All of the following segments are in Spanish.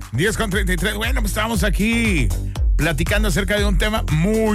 10:33. Bueno, pues estábamos aquí platicando acerca de un tema muy,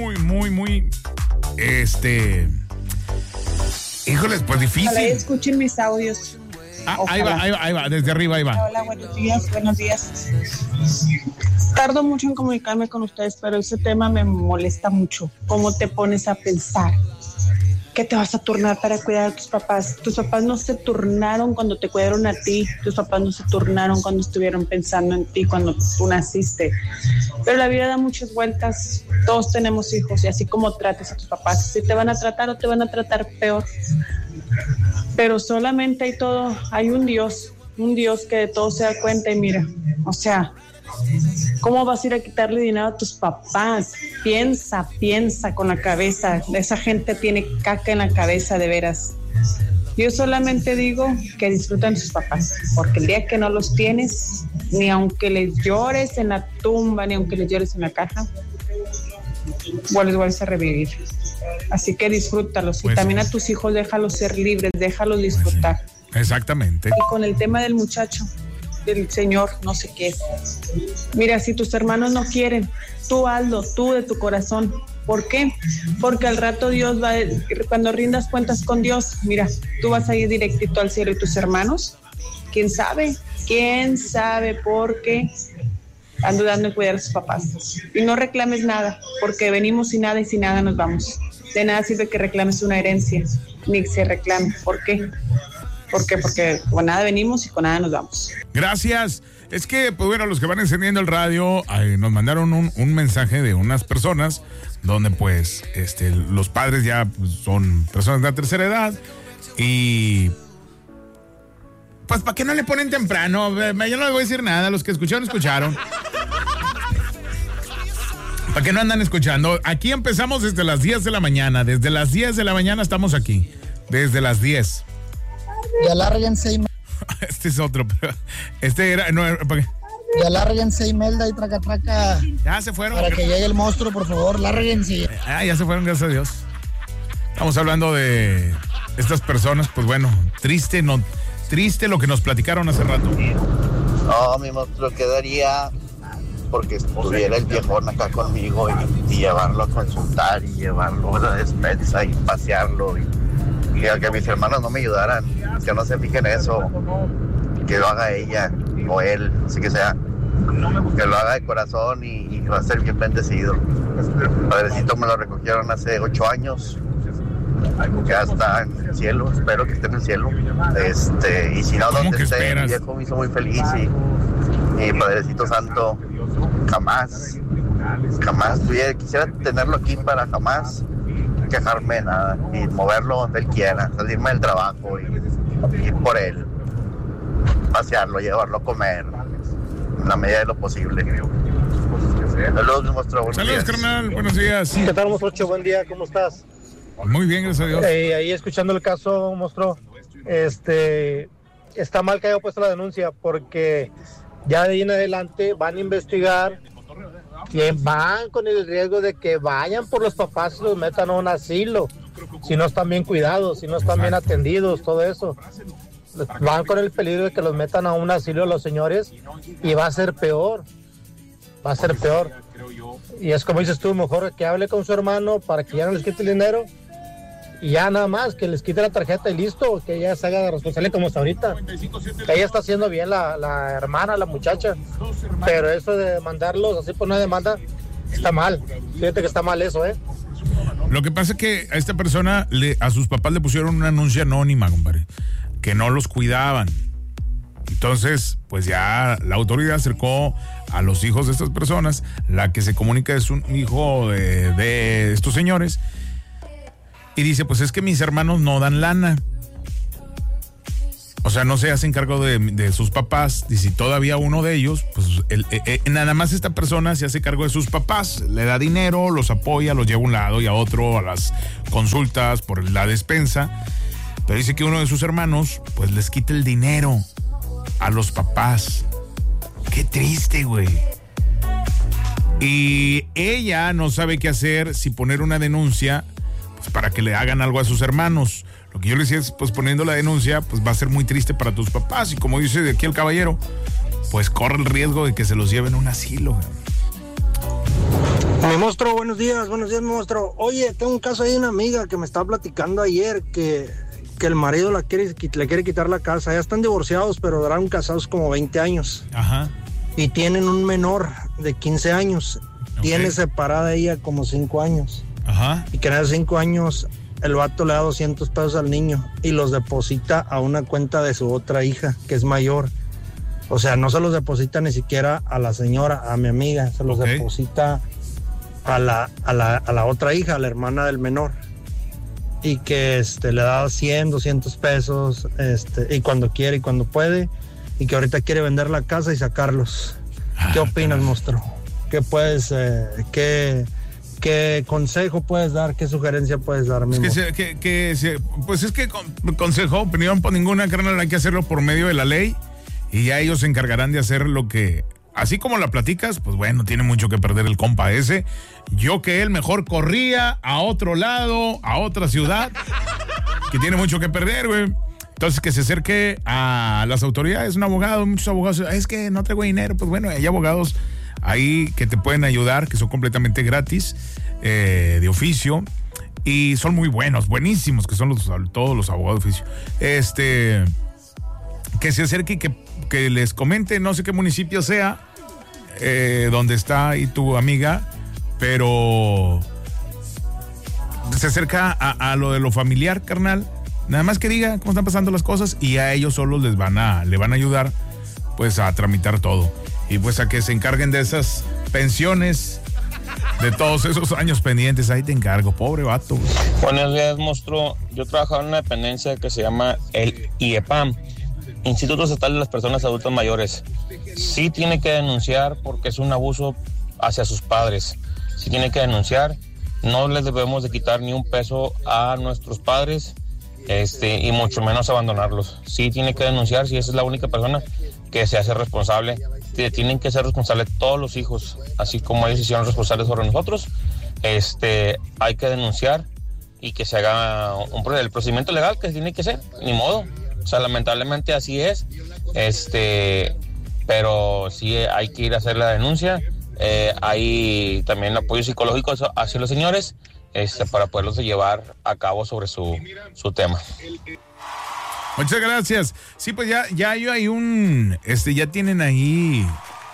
híjoles, pues difícil. Ojalá escuchen mis audios. Ahí va, desde arriba, ahí va. Hola, buenos días. Tardo mucho en comunicarme con ustedes, pero ese tema me molesta mucho. ¿Cómo te pones a pensar que te vas a turnar para cuidar a tus papás? Tus papás no se turnaron cuando te cuidaron a ti. Tus papás no se turnaron cuando estuvieron pensando en ti, cuando tú naciste. Pero la vida da muchas vueltas. Todos tenemos hijos y así como trates a tus papás, si te van a tratar o te van a tratar peor. Pero solamente hay un Dios que de todo se da cuenta y mira, o sea, ¿cómo vas a ir a quitarle dinero a tus papás? Piensa con la cabeza. Esa gente tiene caca en la cabeza, de veras. Yo solamente digo que disfruten sus papás, porque el día que no los tienes, ni aunque les llores en la tumba, ni aunque les llores en la caja, vuelves a revivir. Así que disfrútalos. Pues y también a tus hijos déjalos ser libres, déjalos disfrutar. Exactamente. Y con el tema del muchacho, del señor, no sé qué. Mira, si tus hermanos no quieren, tú hazlo, tú de tu corazón. ¿Por qué? Porque al rato Dios cuando rindas cuentas con Dios, mira, tú vas a ir directito al cielo y tus hermanos, ¿quién sabe? Porque ando dando en cuidar a sus papás. Y no reclames nada, porque venimos sin nada y sin nada nos vamos. De nada sirve que reclames una herencia, ni que se reclame. ¿Por qué? Porque con nada venimos y con nada nos vamos. Gracias. Es que, pues bueno, los que van encendiendo el radio, nos mandaron un mensaje de unas personas donde pues los padres ya pues, son personas de la tercera edad y pues ¿para qué no le ponen temprano? Yo no les voy a decir nada, los que escucharon. ¿Para qué no andan escuchando? Aquí empezamos desde las 10 de la mañana. Desde las 10 de la mañana estamos aquí. Desde las 10. Ya lárguense. Este es otro, pero era... No, ya lárguense, Imelda y Traca. Ya se fueron. Para que llegue el monstruo, por favor, lárguense. Ya se fueron, gracias a Dios. Estamos hablando de estas personas, pues bueno, triste lo que nos platicaron hace rato. No, mi monstruo quedaría porque estuviera el viejón acá conmigo y llevarlo a consultar y llevarlo a la despensa y pasearlo y que mis hermanos no me ayudaran, que no se fijen en eso, que lo haga ella o él, así que sea, que lo haga de corazón y va a ser bien bendecido. Padrecito me lo recogieron hace 8 años, ya está en el cielo, espero que esté en el cielo, y si no, donde esté, mi viejo me hizo muy feliz y Padrecito Santo, jamás quisiera tenerlo aquí para jamás quejarme de nada y moverlo donde él quiera, salirme del trabajo y ir por él, pasearlo, llevarlo a comer en la medida de lo posible. Saludos, monstruo. Saludos, carnal, buenos días. ¿Qué tal, monstruo? Buen día, ¿cómo estás? Muy bien, gracias a Dios. Ahí escuchando el caso, monstruo, está mal que haya puesto la denuncia porque ya de ahí en adelante van a investigar. Van con el riesgo de que vayan por los papás y los metan a un asilo, si no están bien cuidados, si no están bien atendidos, todo eso. Van con el peligro de que los metan a un asilo los señores y va a ser peor. Y es como dices tú, mejor que hable con su hermano para que ya no les quite el dinero y ya nada más, que les quite la tarjeta y listo, que ella se haga responsable como está ahorita. Ella está haciendo bien la hermana, la muchacha, pero eso de mandarlos así por una demanda está mal. Fíjate que está mal eso, Lo que pasa es que a esta persona, a sus papás le pusieron una anuncia anónima, compadre, que no los cuidaban. Entonces, pues ya la autoridad acercó a los hijos de estas personas. La que se comunica es un hijo de estos señores. Y dice, pues es que mis hermanos no dan lana. O sea, no se hacen cargo de sus papás. Dice, todavía uno de ellos, pues nada más esta persona se hace cargo de sus papás. Le da dinero, los apoya, los lleva a un lado y a otro a las consultas por la despensa. Pero dice que uno de sus hermanos, pues les quita el dinero a los papás. Qué triste, güey. Y ella no sabe qué hacer, si poner una denuncia para que le hagan algo a sus hermanos. Lo que yo le decía es, pues poniendo la denuncia, pues va a ser muy triste para tus papás. Y como dice de aquí el caballero, pues corre el riesgo de que se los lleven a un asilo. Mi monstruo, buenos días, mi monstruo. Oye, tengo un caso ahí de una amiga que me estaba platicando ayer que el marido le quiere quitar la casa. Ya están divorciados, pero duraron casados como 20 años. Ajá. Y tienen un menor de 15 años. Okay. Tiene separada ella como 5 años. Ajá. Y que en esos 5 años el vato le da 200 pesos al niño y los deposita a una cuenta de su otra hija, que es mayor. O sea, no se los deposita ni siquiera a la señora, a mi amiga, se los deposita a la otra hija, a la hermana del menor. Y que le da 100, 200 pesos, y cuando quiere y cuando puede, y que ahorita quiere vender la casa y sacarlos. ¿Qué opinas, monstruo? ¿Qué puedes, qué consejo puedes dar? ¿Qué sugerencia puedes dar? Pues es que consejo, opinión por ninguna, carnal, hay que hacerlo por medio de la ley y ya ellos se encargarán de hacer lo que, así como la platicas, pues bueno, tiene mucho que perder el compa ese. Yo que él mejor corría a otro lado, a otra ciudad, que tiene mucho que perder, güey. Entonces que se acerque a las autoridades, un abogado, muchos abogados, es que no traigo dinero, pues bueno, hay abogados ahí que te pueden ayudar, que son completamente gratis, de oficio, y son muy buenos, buenísimos, que son todos los abogados de oficio. Que se acerque y que les comente, no sé qué municipio sea, donde está ahí tu amiga, pero se acerca a lo de lo familiar, carnal. Nada más que diga cómo están pasando las cosas y a ellos solos le van a ayudar pues a tramitar todo. Y pues a que se encarguen de esas pensiones, de todos esos años pendientes. Ahí te encargo, pobre vato. Buenos días, monstruo. Yo trabajaba en una dependencia que se llama el IEPAM, Instituto Estatal de las Personas Adultas Mayores. Sí tiene que denunciar porque es un abuso hacia sus padres. Sí tiene que denunciar. No les debemos de quitar ni un peso a nuestros padres. Y mucho menos abandonarlos. Sí tiene que denunciar, si esa es la única persona que se hace responsable. Tienen que ser responsables todos los hijos, así como ellos se hicieron responsables sobre nosotros. Hay que denunciar y que se haga el procedimiento legal que tiene que ser, ni modo. O sea, lamentablemente así es. Pero sí hay que ir a hacer la denuncia. Hay también apoyo psicológico hacia los señores. Para poderlos llevar a cabo sobre su tema. Muchas gracias. Sí, pues ya hay un, ya tienen ahí,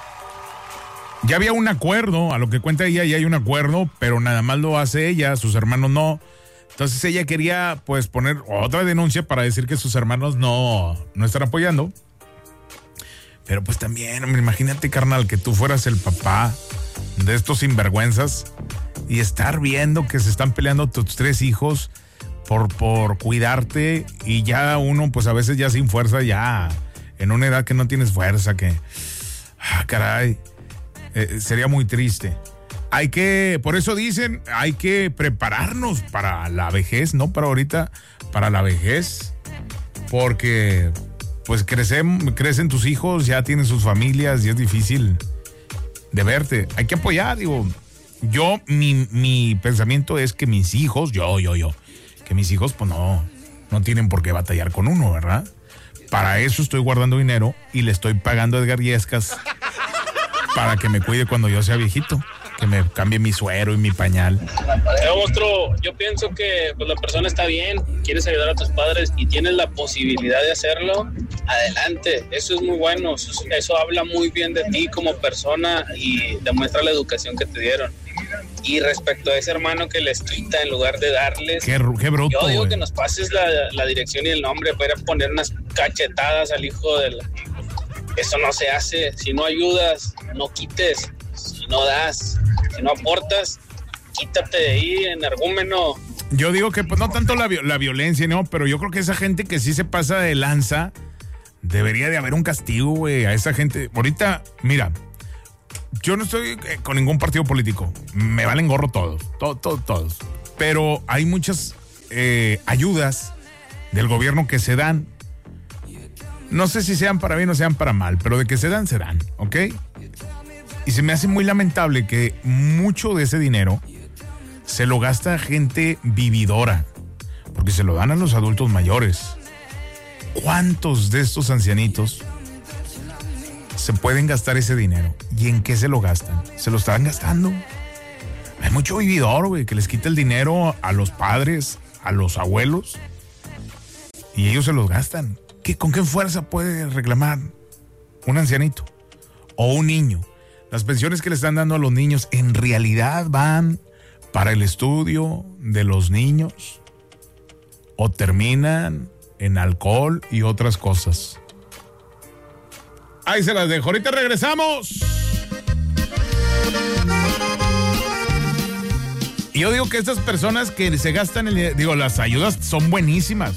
ya había un acuerdo, a lo que cuenta ella ya hay un acuerdo, pero nada más lo hace ella, sus hermanos no. Entonces ella quería pues poner otra denuncia para decir que sus hermanos no están apoyando. Pero pues también, hombre, imagínate, carnal, que tú fueras el papá de estos sinvergüenzas y estar viendo que se están peleando tus 3 hijos por cuidarte y ya uno pues a veces ya sin fuerza, ya en una edad que no tienes fuerza, que caray, sería muy triste. Por eso dicen, hay que prepararnos para la vejez, no para ahorita, para la vejez, porque pues crecen tus hijos, ya tienen sus familias y es difícil de verte. Hay que apoyar, digo. Yo, mi pensamiento es que mis hijos, que mis hijos pues no tienen por qué batallar con uno, ¿verdad? Para eso estoy guardando dinero y le estoy pagando a Edgar Yescas para que me cuide cuando yo sea viejito, que me cambie mi suero y mi pañal. Monstruo, yo pienso que pues, la persona está bien, quieres ayudar a tus padres y tienes la posibilidad de hacerlo, adelante, eso es muy bueno, eso habla muy bien de ti como persona y demuestra la educación que te dieron. Y respecto a ese hermano que les quita en lugar de darles, qué bruto, yo digo, güey, que nos pases la dirección y el nombre para ir a poner unas cachetadas al hijo de la... Eso no se hace. Si no ayudas, no quites. Si no das, si no aportas, quítate de ahí, energúmeno. Yo digo que pues no tanto la violencia, ¿no? Pero yo creo que esa gente que sí se pasa de lanza, debería de haber un castigo, güey, a esa gente. Ahorita, mira, yo no estoy con ningún partido político. Me valen gorro todos. Pero hay muchas ayudas del gobierno que se dan. No sé si sean para bien o sean para mal, pero de que se dan, ¿ok? Y se me hace muy lamentable que mucho de ese dinero se lo gasta gente vividora, porque se lo dan a los adultos mayores. ¿Cuántos de estos ancianitos se pueden gastar ese dinero. ¿Y en qué se lo gastan? Se lo están gastando. Hay mucho vividor, güey, que les quita el dinero a los padres, a los abuelos, y ellos se los gastan. ¿Con qué fuerza puede reclamar un ancianito o un niño? Las pensiones que le están dando a los niños en realidad van para el estudio de los niños o terminan en alcohol y otras cosas. Ahí se las dejo. Ahorita regresamos. Y yo digo que estas personas que se gastan las ayudas son buenísimas,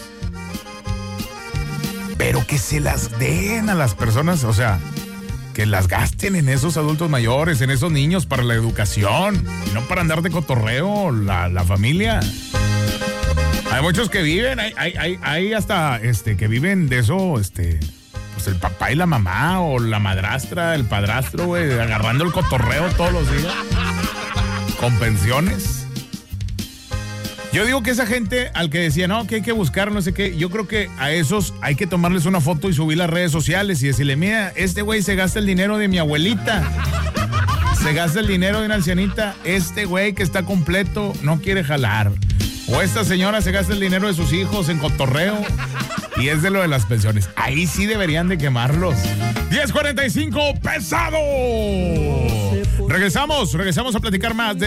pero que se las den a las personas, o sea, que las gasten en esos adultos mayores, en esos niños para la educación, y no para andar de cotorreo la familia. Hay muchos que viven, hay hasta que viven de eso, pues el papá y la mamá, o la madrastra, el padrastro, güey, agarrando el cotorreo todos los días, con pensiones. Yo digo que esa gente al que decía, no, que hay que buscar, no sé qué, yo creo que a esos hay que tomarles una foto y subir las redes sociales y decirle, mira, este güey se gasta el dinero de mi abuelita, se gasta el dinero de una ancianita, este güey que está completo no quiere jalar, o esta señora se gasta el dinero de sus hijos en cotorreo y es de lo de las pensiones. Ahí sí deberían de quemarlos. 10:45, pesado. Regresamos a platicar más de